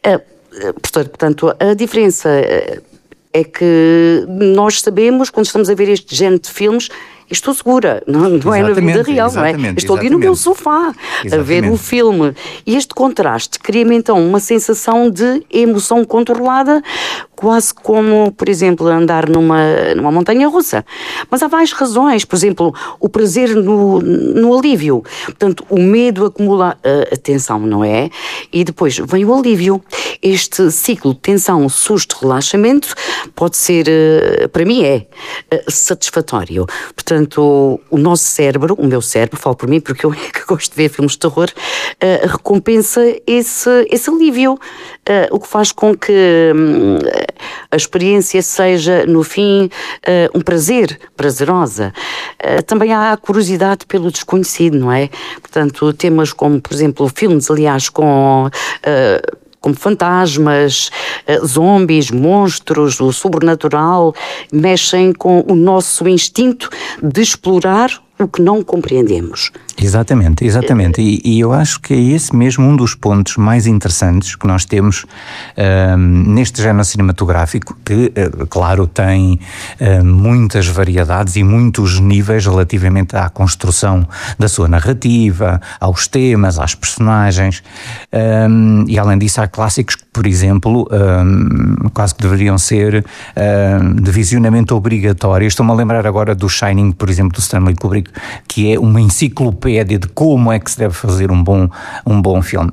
Portanto, a diferença é que nós sabemos, quando estamos a ver este género de filmes, estou segura, não é na vida real, não é? Estou aqui no meu sofá a ver um filme. E este contraste cria-me então uma sensação de emoção controlada, quase como, por exemplo, andar numa montanha-russa. Mas há várias razões, por exemplo, o prazer no alívio. Portanto, o medo acumula a tensão, não é? E depois vem o alívio. Este ciclo de tensão, susto, relaxamento, pode ser, para mim satisfatório. Portanto, o nosso cérebro, o meu cérebro, falo por mim porque eu é que gosto de ver filmes de terror, recompensa esse alívio, o que faz com que a experiência seja, no fim, um prazerosa. Também há a curiosidade pelo desconhecido, não é? Portanto, temas como, por exemplo, filmes, aliás, como fantasmas, zombies, monstros, o sobrenatural, mexem com o nosso instinto de explorar o que não compreendemos. Exatamente. E eu acho que é esse mesmo um dos pontos mais interessantes que nós temos neste género cinematográfico, que, claro, tem muitas variedades e muitos níveis relativamente à construção da sua narrativa, aos temas, às personagens, e além disso há clássicos que, por exemplo, quase que deveriam ser de visionamento obrigatório. Estou-me a lembrar agora do Shining, por exemplo, do Stanley Kubrick, que é uma enciclopédia de como é que se deve fazer um bom filme.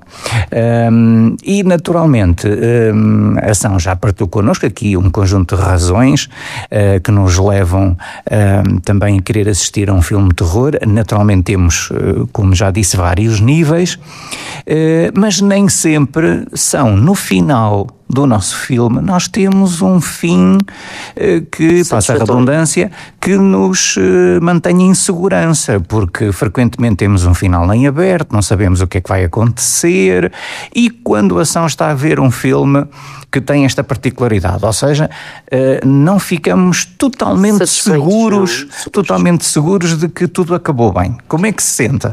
E naturalmente a ação já partiu connosco aqui um conjunto de razões que nos levam também a querer assistir a um filme de terror. Naturalmente temos, como já disse, vários níveis, mas nem sempre são no final do nosso filme, nós temos um fim que, passa a redundância, que nos mantém em segurança, porque frequentemente temos um final em aberto, não sabemos o que é que vai acontecer, e quando a ação está a ver um filme que tem esta particularidade, ou seja, não ficamos totalmente seguros de que tudo acabou bem. Como é que se sente?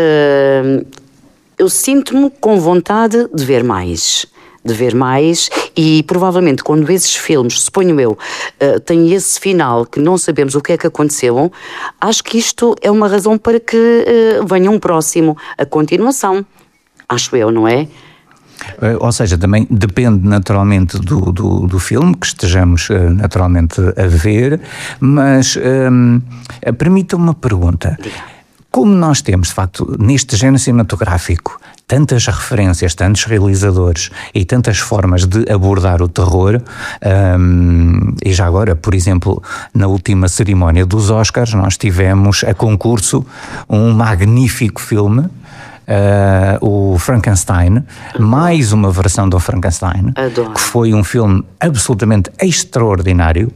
Eu sinto-me com vontade de ver mais, e provavelmente quando esses filmes, suponho eu, têm esse final que não sabemos o que é que aconteceu, acho que isto é uma razão para que venha um próximo, a continuação, acho eu, não é? Ou seja, também depende naturalmente do filme que estejamos naturalmente a ver, mas permita-me uma pergunta. Como nós temos, de facto, neste género cinematográfico, tantas referências, tantos realizadores e tantas formas de abordar o terror, e já agora, por exemplo, na última cerimónia dos Oscars, nós tivemos a concurso um magnífico filme, o Frankenstein, mais uma versão do Frankenstein. Adoro. Que foi um filme absolutamente extraordinário,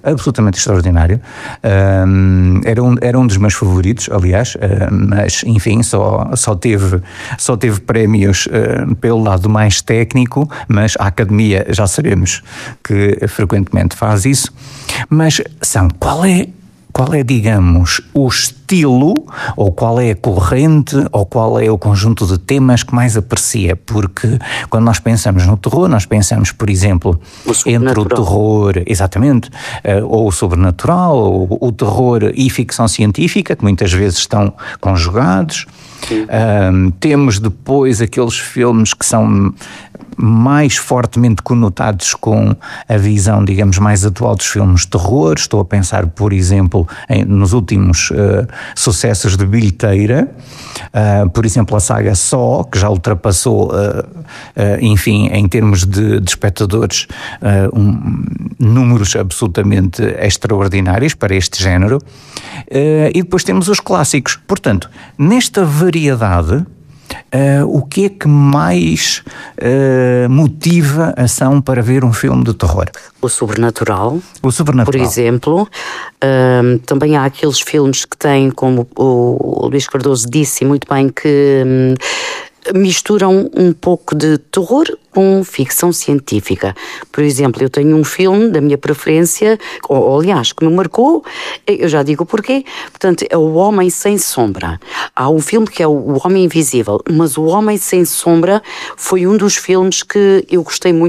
era um dos meus favoritos, aliás, mas enfim, só teve prémios pelo lado mais técnico, mas a Academia já sabemos que frequentemente faz isso. Mas, Sam, qual é, digamos, o estilo, ou qual é a corrente, ou qual é o conjunto de temas que mais aprecia? Porque quando nós pensamos no terror, nós pensamos, por exemplo, entre o terror, exatamente, ou o sobrenatural, ou o terror e ficção científica, que muitas vezes estão conjugados. Temos depois aqueles filmes que são mais fortemente conotados com a visão, digamos, mais atual dos filmes de terror. Estou a pensar, por exemplo, nos últimos sucessos de bilheteira, por exemplo, a saga Saw, que já ultrapassou, enfim, em termos de espectadores, números absolutamente extraordinários para este género. E depois temos os clássicos. Portanto, nesta variedade, o que é que mais motiva a ação para ver um filme de terror? O sobrenatural. Por Por exemplo. Também há aqueles filmes que têm, como o Luís Cardoso disse muito bem, que misturam um pouco de terror com ficção científica. Por exemplo, eu tenho um filme da minha preferência, ou aliás, que me marcou, eu já digo porquê, portanto, é O Homem Sem Sombra. Há um filme que é O Homem Invisível, mas O Homem Sem Sombra foi um dos filmes que eu gostei muito